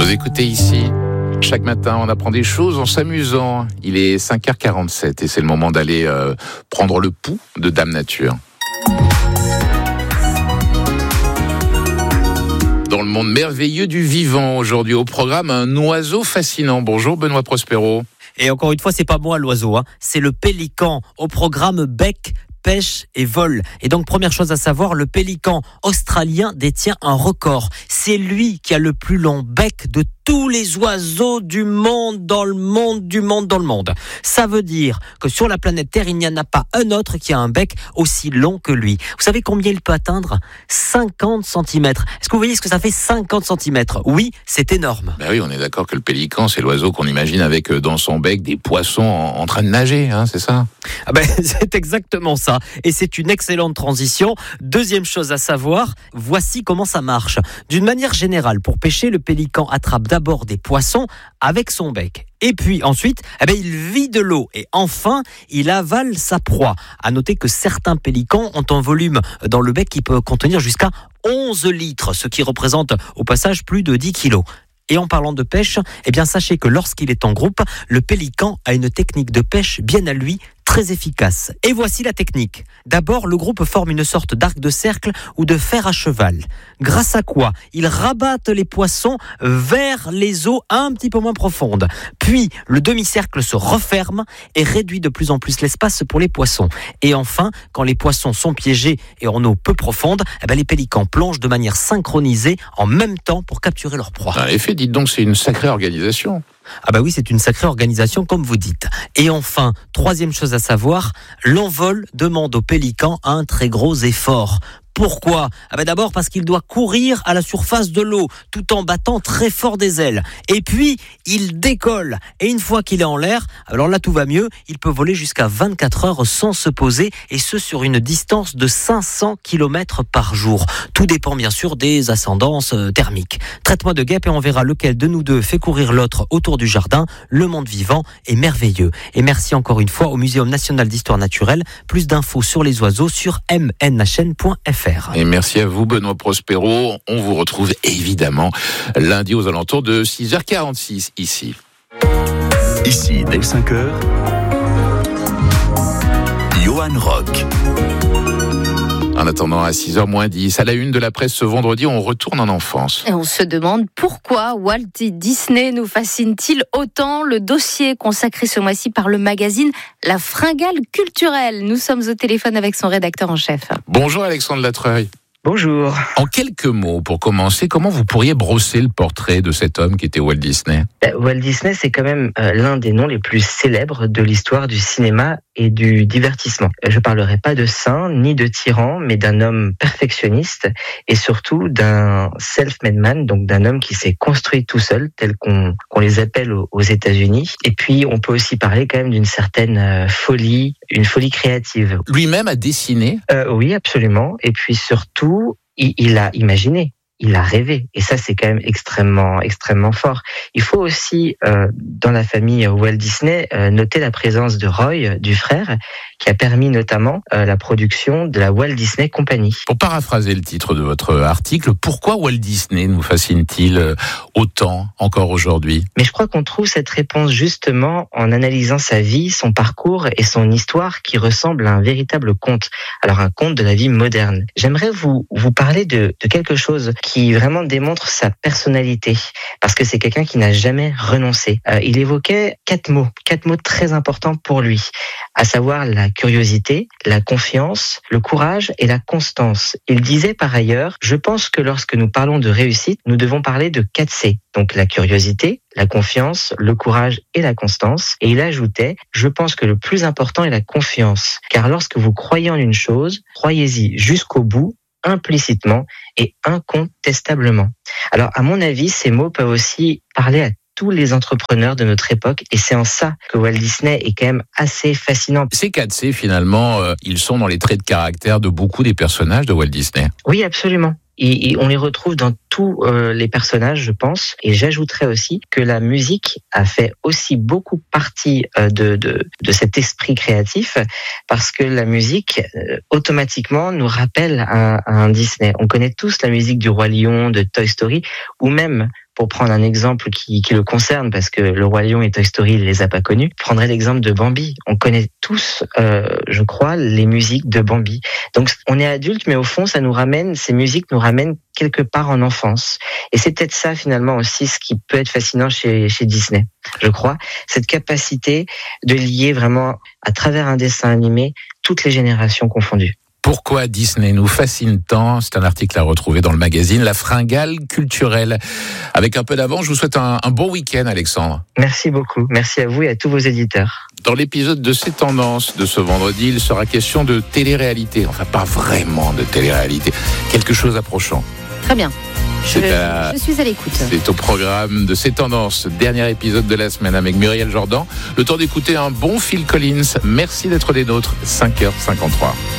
Vous écoutez ici. Chaque matin, on apprend des choses en s'amusant. Il est 5h47 et c'est le moment d'aller prendre le pouls de Dame Nature. Dans le monde merveilleux du vivant, aujourd'hui au programme, un oiseau fascinant. Bonjour Benoît Prospero. Et encore une fois, c'est pas moi l'oiseau, c'est le pélican. Au programme bec, pêche et vol. Et donc, première chose à savoir, le pélican australien détient un record. C'est lui qui a le plus long bec de tous les oiseaux du monde, dans le monde. Ça veut dire que sur la planète Terre, il n'y en a pas un autre qui a un bec aussi long que lui. Vous savez combien il peut atteindre ? 50 cm. Est-ce que vous voyez ce que ça fait 50 cm ? Oui, c'est énorme. Ben oui, on est d'accord que le pélican, c'est l'oiseau qu'on imagine avec dans son bec des poissons en train de nager, c'est ça ? C'est exactement ça. Et c'est une excellente transition. Deuxième chose à savoir, voici comment ça marche. D'une manière générale, pour pêcher, le pélican attrape d'abord des poissons avec son bec. Et puis ensuite, il vide l'eau et enfin, il avale sa proie. À noter que certains pélicans ont un volume dans le bec qui peut contenir jusqu'à 11 litres, ce qui représente au passage plus de 10 kilos. Et en parlant de pêche, sachez que lorsqu'il est en groupe, le pélican a une technique de pêche bien à lui, très efficace. Et voici la technique. D'abord, le groupe forme une sorte d'arc de cercle ou de fer à cheval. Grâce à quoi ils rabattent les poissons vers les eaux un petit peu moins profondes. Puis, le demi-cercle se referme et réduit de plus en plus l'espace pour les poissons. Et enfin, quand les poissons sont piégés et en eau peu profonde, les pélicans plongent de manière synchronisée en même temps pour capturer leur proie. En effet, dites donc, c'est une sacrée organisation. Oui, c'est une sacrée organisation, comme vous dites. Et enfin, troisième chose à savoir, l'envol demande au pélican un très gros effort. Pourquoi ? D'abord parce qu'il doit courir à la surface de l'eau tout en battant très fort des ailes. Et puis, il décolle. Et une fois qu'il est en l'air, alors là tout va mieux, il peut voler jusqu'à 24 heures sans se poser et ce sur une distance de 500 km par jour. Tout dépend bien sûr des ascendances thermiques. Traite-moi de guêpe et on verra lequel de nous deux fait courir l'autre autour du jardin. Le monde vivant est merveilleux. Et merci encore une fois au Muséum national d'histoire naturelle. Plus d'infos sur les oiseaux sur mnhn.fr. Et merci à vous Benoît Prospero. On vous retrouve évidemment lundi aux alentours de 6h46 ici. Ici, dès 5h, Johan Rock. En attendant, à 6h moins 10, à la une de la presse ce vendredi, on retourne en enfance. Et on se demande pourquoi Walt Disney nous fascine-t-il autant. Le dossier consacré ce mois-ci par le magazine La Fringale culturelle. Nous sommes au téléphone avec son rédacteur en chef. Bonjour Alexandre Latreuil. Bonjour. En quelques mots, pour commencer, comment vous pourriez brosser le portrait de cet homme qui était Walt Disney ? Walt Disney, c'est quand même l'un des noms les plus célèbres de l'histoire du cinéma et du divertissement. Je ne parlerai pas de saint ni de tyran, mais d'un homme perfectionniste et surtout d'un self-made man, donc d'un homme qui s'est construit tout seul, tel qu'on les appelle aux États-Unis. Et puis, on peut aussi parler quand même d'une certaine folie, une folie créative. Lui-même a dessiné ? Oui, absolument. Et puis surtout, il a imaginé. Il a rêvé. Et ça, c'est quand même extrêmement fort. Il faut aussi, dans la famille Walt Disney, noter la présence de Roy, du frère, qui a permis notamment la production de la Walt Disney Company. Pour paraphraser le titre de votre article, pourquoi Walt Disney nous fascine-t-il autant encore aujourd'hui ? Mais je crois qu'on trouve cette réponse justement en analysant sa vie, son parcours et son histoire qui ressemble à un véritable conte. Alors un conte de la vie moderne. J'aimerais vous parler de quelque chose qui vraiment démontre sa personnalité, parce que c'est quelqu'un qui n'a jamais renoncé. Il évoquait 4 mots très importants pour lui, à savoir la curiosité, la confiance, le courage et la constance. Il disait par ailleurs, je pense que lorsque nous parlons de réussite, nous devons parler de 4 C, donc la curiosité, la confiance, le courage et la constance. Et il ajoutait, je pense que le plus important est la confiance, car lorsque vous croyez en une chose, croyez-y jusqu'au bout, implicitement et incontestablement. Alors, à mon avis, ces mots peuvent aussi parler à tous les entrepreneurs de notre époque et c'est en ça que Walt Disney est quand même assez fascinant. Ces 4C, finalement, ils sont dans les traits de caractère de beaucoup des personnages de Walt Disney. Oui, absolument. Et on les retrouve dans tous les personnages, je pense. Et j'ajouterais aussi que la musique a fait aussi beaucoup partie de cet esprit créatif, parce que la musique, automatiquement, nous rappelle à un Disney. On connaît tous la musique du Roi Lion, de Toy Story, ou même pour prendre un exemple qui le concerne, parce que le Roi Lion et Toy Story, il les a pas connus, je prendrais l'exemple de Bambi. On connaît tous, je crois, les musiques de Bambi. Donc on est adulte, mais au fond, ces musiques nous ramènent quelque part en enfance. Et c'est peut-être ça finalement aussi ce qui peut être fascinant chez Disney, je crois, cette capacité de lier vraiment à travers un dessin animé toutes les générations confondues. Pourquoi Disney nous fascine tant? C'est un article à retrouver dans le magazine La Fringale culturelle. Avec un peu d'avance, je vous souhaite un bon week-end, Alexandre. Merci beaucoup. Merci à vous et à tous vos éditeurs. Dans l'épisode de C'est Tendances de ce vendredi, il sera question de télé-réalité. Enfin, pas vraiment de télé-réalité. Quelque chose d'approchant. Très bien. Je suis à l'écoute. C'est au programme de C'est Tendances, dernier épisode de la semaine avec Muriel Jordan. Le temps d'écouter un bon Phil Collins. Merci d'être des nôtres, 5h53.